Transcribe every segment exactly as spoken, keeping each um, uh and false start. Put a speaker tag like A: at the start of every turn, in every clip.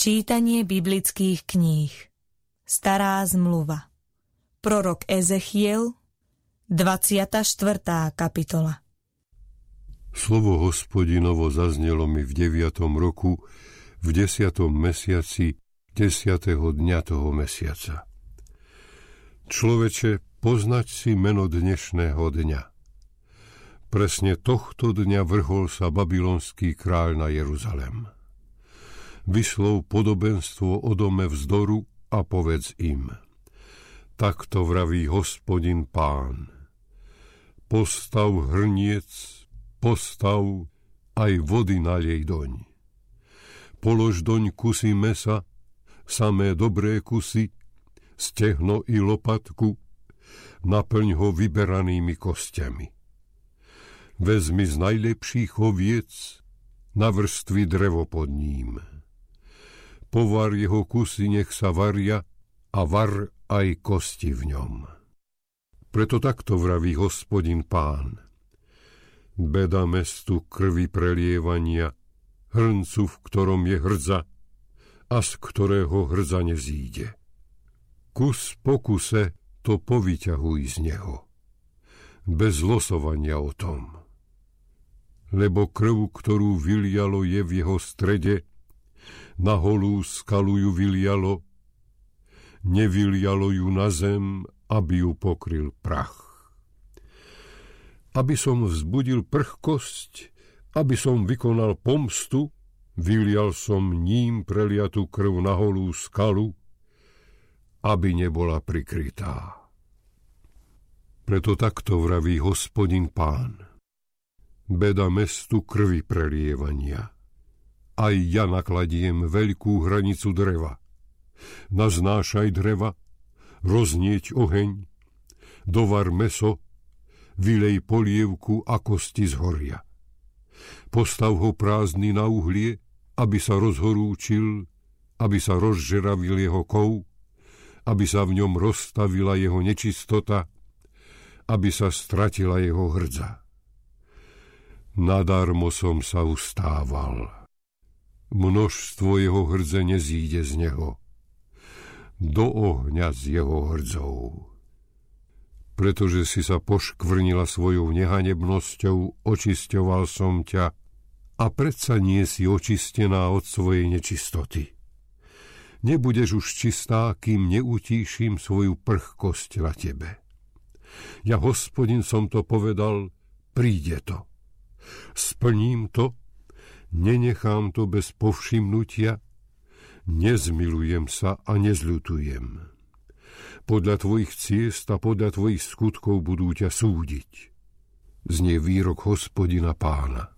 A: Čítanie biblických kníh. Stará zmluva. Prorok Ezechiel, dvadsiata štvrtá kapitola.
B: Slovo Hospodinovo zaznelo mi v deviatom roku, v desiatom mesiaci, desiatého dňa toho mesiaca. Človeče, poznať si meno dnešného dňa. Presne tohto dňa vrhol sa babylonský kráľ na Jeruzalem. Vyslov podobenstvo o dome vzdoru a povedz im: takto vraví Hospodin Pán. Postav hrniec, postav, aj vody naliej doň. Polož doň kusy mesa, samé dobré kusy, stehno i lopatku, naplň ho vyberanými kostiami. Vezmi z najlepších oviec, navrstvi drevo pod ním. Povar jeho kusy, nech sa varia, a var aj kosti v ňom. Preto takto vraví Hospodin Pán. Beda mestu krvi prelievania, hrncu, v ktorom je hrdza, a z ktorého hrdza nezíde. Kus po kuse to povyťahuj z neho, bez losovania o tom. Lebo krv, ktorú vylialo, je v jeho strede, na holú skalu ju vylialo, nevylialo ju na zem, aby ju pokryl prach. Aby som vzbudil prchkosť, aby som vykonal pomstu, vylial som ním preliatú krv na holú skalu, aby nebola prikrytá. Preto takto vraví Hospodin Pán. Beda mestu krvi prelievania. Aj ja nakladiem veľkú hranicu dreva. Naznášaj dreva, roznieť oheň, dovar meso, vylej polievku a kosti zhoria. Postav ho prázdny na uhlie, aby sa rozhorúčil, aby sa rozžeravil jeho kov, aby sa v ňom rozstavila jeho nečistota, aby sa stratila jeho hrdza. Nadarmo som sa ustával. Množstvo jeho hrdze nezíde z neho, do ohňa z jeho hrdzov. Pretože si sa poškvrnila svojou nehanebnosťou, očisťoval som ťa, a predsa nie si očistená od svojej nečistoty. Nebudeš už čistá, kým neutíšim svoju prchkosť na tebe. Ja, Hospodin, som to povedal, príde to. Splním to, nenechám to bez povšimnutia, nezmilujem sa a nezľutujem. Podľa tvojich ciest a podľa tvojich skutkov budú ťa súdiť. Znie výrok Hospodina Pána.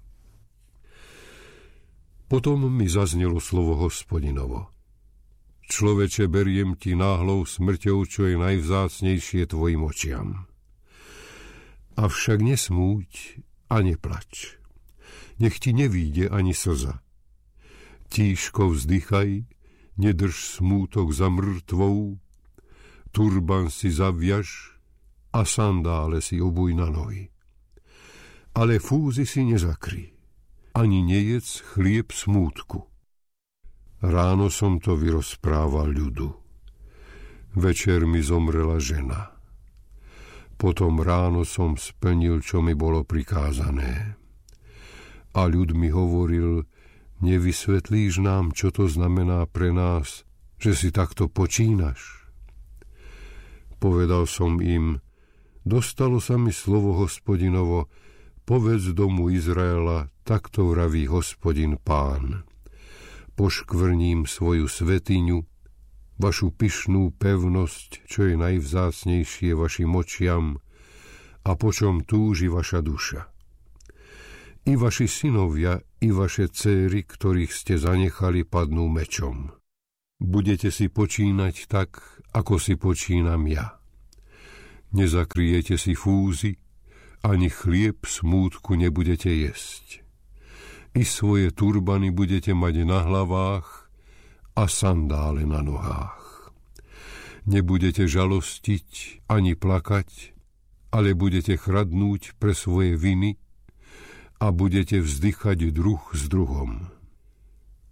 B: Potom mi zaznelo slovo Hospodinovo. Človeče, beriem ti náhlou smrťou, čo je najvzácnejšie tvojim očiam. Avšak nesmúť a neplač. Nech ti nevíde ani slza. Tížko vzdychaj, nedrž smútok za mŕtvou, turban si zaviaž a sandále si obuj na nohy. Ale fúzy si nezakry, ani nejedz chlieb smútku. Ráno som to vyrozprával ľudu. Večer mi zomrela žena. Potom ráno som splnil, čo mi bolo prikázané. A ľud mi hovoril: nevysvetlíš nám, čo to znamená pre nás, že si takto počínaš? Povedal som im: dostalo sa mi slovo Hospodinovo, povedz domu Izraela, takto vraví Hospodin Pán. Poškvrním svoju svetiňu, vašu pyšnú pevnosť, čo je najvzácnejšie vašim očiam, a po čom túži vaša duša. I vaši synovia, i vaše céry, ktorých ste zanechali, padnú mečom. Budete si počínať tak, ako si počínam ja. Nezakryjete si fúzy, ani chlieb smútku nebudete jesť. I svoje turbany budete mať na hlavách a sandále na nohách. Nebudete žalostiť ani plakať, ale budete chradnúť pre svoje viny a budete vzdychať druh s druhom.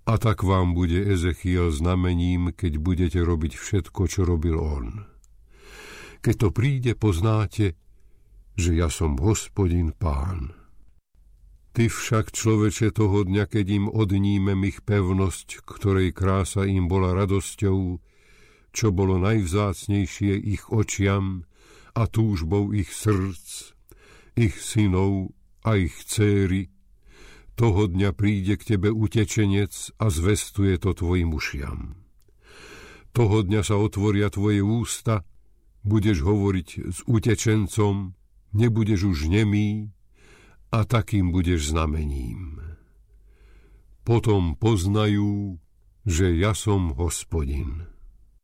B: A tak vám bude Ezechiel znamením, keď budete robiť všetko, čo robil on. Keď to príde, poznáte, že ja som Hospodin Pán. Ty však, človeče, toho dňa, keď im odnímem ich pevnosť, ktorej krása im bola radosťou, čo bolo najvzácnejšie ich očiam a túžbou ich srdc, ich synov a ich dcéry, toho dňa príde k tebe utečenec a zvestuje to tvojim ušiam. Toho dňa sa otvoria tvoje ústa, budeš hovoriť s utečencom, nebudeš už nemý, a takým budeš znamením. Potom poznajú, že ja som Hospodin.